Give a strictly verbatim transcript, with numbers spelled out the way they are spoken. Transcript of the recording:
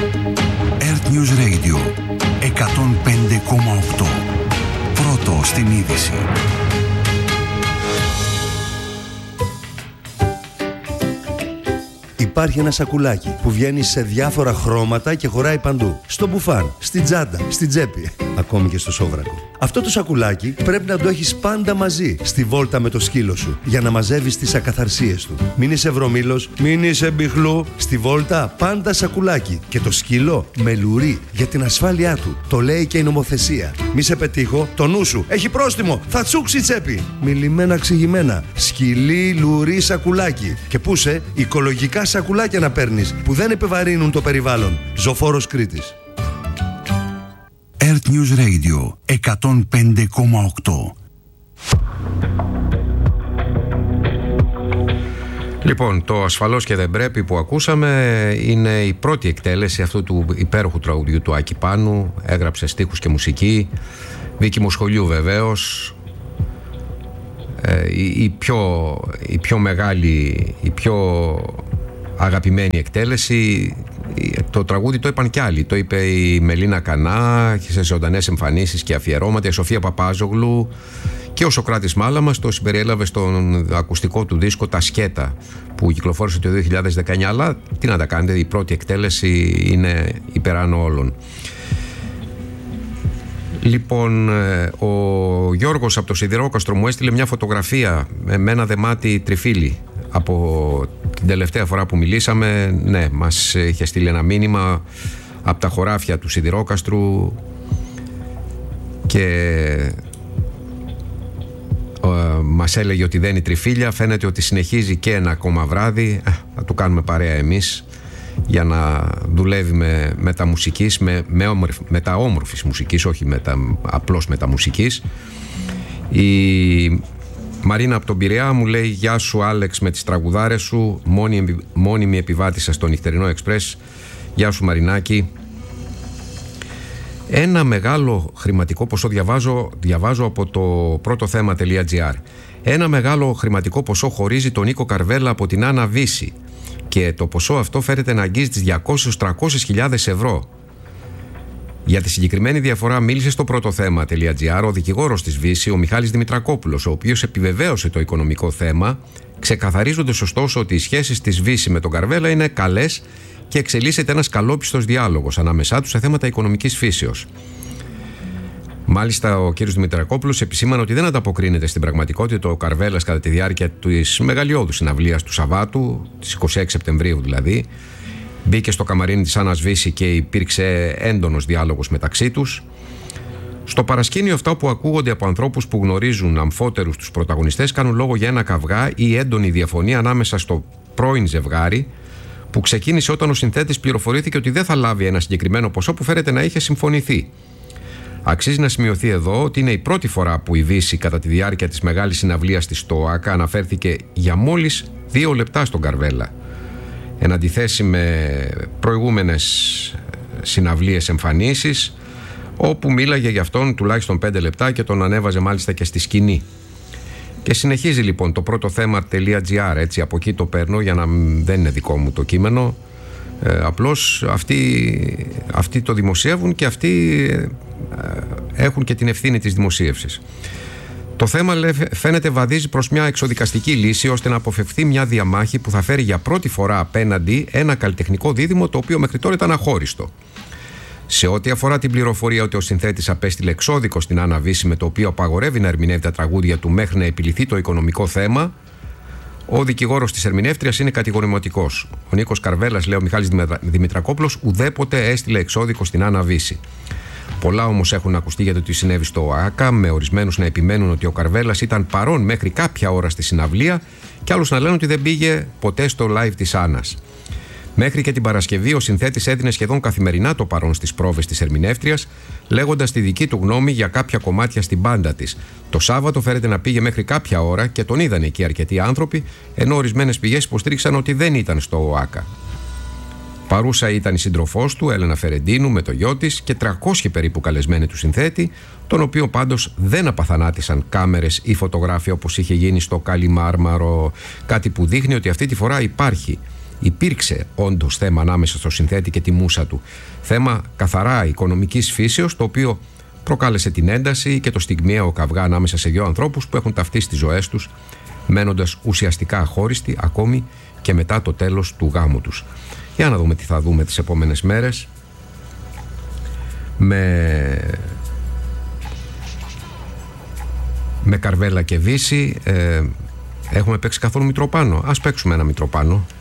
Earth News Radio εκατόν πέντε κόμμα οκτώ. Πρώτο στην είδηση. Υπάρχει ένα σακουλάκι που βγαίνει σε διάφορα χρώματα και χωράει παντού. Στο μπουφάν, στην τσάντα, στην τσέπη, ακόμη και στο σόβρακο. Αυτό το σακουλάκι πρέπει να το έχεις πάντα μαζί στη βόλτα με το σκύλο σου για να μαζεύεις τις ακαθαρσίες του. Μην είσαι βρωμήλος, μην είσαι μπιχλού. Στη βόλτα πάντα σακουλάκι. Και το σκύλο με λουρί για την ασφάλειά του. Το λέει και η νομοθεσία. Μη σε πετύχω, το νου σου έχει πρόστιμο. Θα τσούξει τσέπη. Μιλημένα ξηγημένα. Σκυλί, λουρί, σακουλάκι. Και πού σε, οικολογικά σακουλάκια να παίρνεις που δεν επιβαρύνουν το περιβάλλον. Ζωφόρος Κρήτης. Earth News Radio εκατόν πέντε κόμμα οκτώ. Λοιπόν, το «Ασφαλώς και δεν πρέπει» που ακούσαμε είναι η πρώτη εκτέλεση αυτού του υπέροχου τραγουδιού του Άκη Πάνου. Έγραψε στίχους και μουσική, Βίκη Μοσχολιού βεβαίως. ε, η, η, πιο, η πιο μεγάλη, η πιο αγαπημένη εκτέλεση. Το τραγούδι το είπαν κι άλλοι. Το είπε η Μελίνα Κανά σε ζωντανές εμφανίσεις και αφιερώματα, η Σοφία Παπάζογλου, και ο Σωκράτης Μάλαμας το συμπεριέλαβε στον ακουστικό του δίσκο «Τα Σκέτα» που κυκλοφόρησε το δύο χιλιάδες δεκαεννιά. Αλλά τι να τα κάνετε, η πρώτη εκτέλεση είναι υπεράνω όλων. Λοιπόν, ο Γιώργος από το Σιδηρόκαστρο μου έστειλε μια φωτογραφία με ένα δεμάτι τριφύλι από την τελευταία φορά που μιλήσαμε. Ναι, μας είχε στείλει ένα μήνυμα από τα χωράφια του Σιδηρόκαστρου και ε, μας έλεγε ότι δεν είναι τριφύλια. Φαίνεται ότι συνεχίζει και ένα ακόμα βράδυ. ε, Θα του κάνουμε παρέα εμείς για να δουλεύει με, με τα μουσικής, με, με, όμορφ, με τα όμορφης μουσικής, όχι με τα, απλώς με τα μουσικής. Η Μαρίνα από τον Πειραιά μου λέει: «Γεια σου Άλεξ με τις τραγουδάρες σου, μόνη, μόνιμη επιβάτησα στο νυχτερινό εξπρές». Γεια σου Μαρινάκη. Ένα μεγάλο χρηματικό ποσό, διαβάζω, διαβάζω από το πρώτο θέμα.gr. Ένα μεγάλο χρηματικό ποσό χωρίζει τον Νίκο Καρβέλα από την Άννα Βύση και το ποσό αυτό φέρεται να αγγίζει τις διακόσιες με τριακόσιες χιλιάδες ευρώ. Για τη συγκεκριμένη διαφορά μίλησε στο πρώτο θέμα.gr ο δικηγόρος της Βύση, ο Μιχάλης Δημητρακόπουλος, ο οποίος επιβεβαίωσε το οικονομικό θέμα, ξεκαθαρίζοντας ωστόσο ότι οι σχέσεις της Βύση με τον Καρβέλα είναι καλές και εξελίσσεται ένας καλόπιστος διάλογος ανάμεσά τους σε θέματα οικονομικής φύσεως. Μάλιστα, ο κ. Δημητρακόπουλος επισήμανε ότι δεν ανταποκρίνεται στην πραγματικότητα ο Καρβέλας κατά τη διάρκεια της μεγαλειώδους συναυλίας του Σαββάτου, της εικοστή έκτη Σεπτεμβρίου δηλαδή. Μπήκε στο καμαρίνι της Άννας Βύση και υπήρξε έντονος διάλογος μεταξύ τους. Στο παρασκήνιο, αυτά που ακούγονται από ανθρώπους που γνωρίζουν αμφότερους τους πρωταγωνιστές κάνουν λόγο για ένα καυγά ή έντονη διαφωνία ανάμεσα στο πρώην ζευγάρι, που ξεκίνησε όταν ο συνθέτης πληροφορήθηκε ότι δεν θα λάβει ένα συγκεκριμένο ποσό που φέρεται να είχε συμφωνηθεί. Αξίζει να σημειωθεί εδώ ότι είναι η πρώτη φορά που η Βύση κατά τη διάρκεια της μεγάλης συναυλίας της στο ΟΑΚΑ αναφέρθηκε για μόλις δύο λεπτά στον Καρβέλα, εν αντιθέσει με προηγούμενες συναυλίες εμφανίσεις όπου μίλαγε για αυτόν τουλάχιστον πέντε λεπτά και τον ανέβαζε μάλιστα και στη σκηνή. Και συνεχίζει λοιπόν το πρώτο θέμα.gr, έτσι από εκεί το παίρνω για να δεν είναι δικό μου το κείμενο, ε, απλώς αυτοί, αυτοί το δημοσιεύουν και αυτοί ε, έχουν και την ευθύνη της δημοσίευσης. Το θέμα φαίνεται βαδίζει προς μια εξοδικαστική λύση ώστε να αποφευθεί μια διαμάχη που θα φέρει για πρώτη φορά απέναντι ένα καλλιτεχνικό δίδυμο το οποίο μέχρι τώρα ήταν αχώριστο. Σε ό,τι αφορά την πληροφορία ότι ο συνθέτης απέστειλε εξώδικο στην Άννα Βύση με το οποίο απαγορεύει να ερμηνεύει τα τραγούδια του μέχρι να επιληθεί το οικονομικό θέμα, ο δικηγόρος της ερμηνεύτριας είναι κατηγορηματικός. Ο Νίκος Καρβέλας, λέει ο Μιχάλης Δημητρακόπουλος, ουδέποτε έστειλε εξώδικο στην Άννα Βύση. Πολλά όμως έχουν ακουστεί για το τι συνέβη στο ΟΑΚΑ, με ορισμένους να επιμένουν ότι ο Καρβέλας ήταν παρόν μέχρι κάποια ώρα στη συναυλία και άλλους να λένε ότι δεν πήγε ποτέ στο live της Άννας. Μέχρι και την Παρασκευή, ο συνθέτης έδινε σχεδόν καθημερινά το παρόν στις πρόβες της ερμηνεύτριας, λέγοντας τη δική του γνώμη για κάποια κομμάτια στην μπάντα της. Το Σάββατο φέρεται να πήγε μέχρι κάποια ώρα και τον είδαν εκεί αρκετοί άνθρωποι, ενώ ορισμένες πηγές υποστήριξαν ότι δεν ήταν στο ΟΑΚΑ. Παρούσα ήταν η σύντροφός του, Έλενα Φερεντίνου, με το γιο της και τριακόσιοι περίπου καλεσμένοι του συνθέτη, τον οποίο πάντως δεν απαθανάτησαν κάμερες ή φωτογράφια όπως είχε γίνει στο Καλιμάρμαρο, κάτι που δείχνει ότι αυτή τη φορά υπάρχει υπήρξε όντως θέμα ανάμεσα στο συνθέτη και τη μούσα του. Θέμα καθαρά οικονομικής φύσεως, το οποίο προκάλεσε την ένταση και το στιγμιαίο καυγά ανάμεσα σε δύο ανθρώπους που έχουν ταυτίσει τις ζωές τους, μένοντας ουσιαστικά αχώριστοι ακόμη και μετά το τέλος του γάμου τους. Για να δούμε τι θα δούμε τις επόμενες μέρες. Με, με Καρβέλα και Βύση. ε, Έχουμε παίξει καθόλου Μητροπάνο? Ας παίξουμε ένα Μητροπάνο.